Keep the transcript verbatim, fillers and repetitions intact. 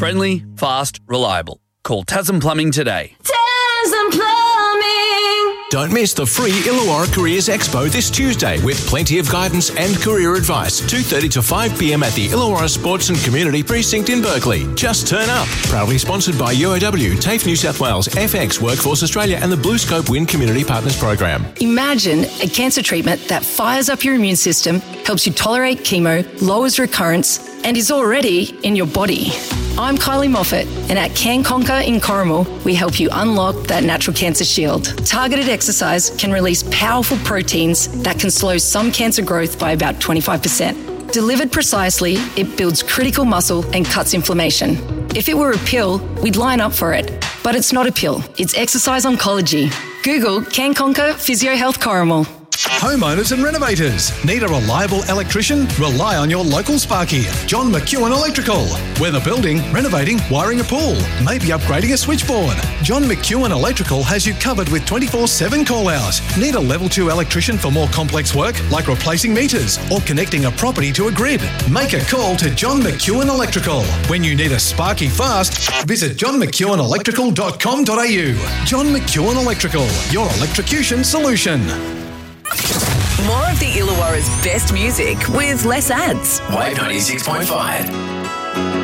Friendly, fast, reliable. Call Tasman Plumbing today. Tasman Plumbing. Don't miss the free Illawarra Careers Expo this Tuesday with plenty of guidance and career advice. two thirty to five p m at the Illawarra Sports and Community Precinct in Berkeley. Just turn up. Proudly sponsored by U O W, TAFE New South Wales, F X, Workforce Australia and the Blue Scope Wind Community Partners Program. Imagine a cancer treatment that fires up your immune system, helps you tolerate chemo, lowers recurrence, and is already in your body. I'm Kylie Moffat, and at Can Conquer in Corrimal, we help you unlock that natural cancer shield. Targeted exercise can release powerful proteins that can slow some cancer growth by about twenty-five percent. Delivered precisely, it builds critical muscle and cuts inflammation. If it were a pill, we'd line up for it. But it's not a pill, it's exercise oncology. Google Can Conquer Physio Health Corrimal. Homeowners and renovators. Need a reliable electrician? Rely on your local Sparky, John McEwen Electrical. Whether building, renovating, wiring a pool, maybe upgrading a switchboard, John McEwen Electrical has you covered with twenty-four seven call-outs. Need a level two electrician for more complex work, like replacing meters or connecting a property to a grid? Make a call to John McEwen Electrical. When you need a Sparky fast, visit john mcewen electrical dot com dot a u. John McEwen Electrical, your electrocution solution. More of the Illawarra's best music with less ads. Wave ninety-six point five.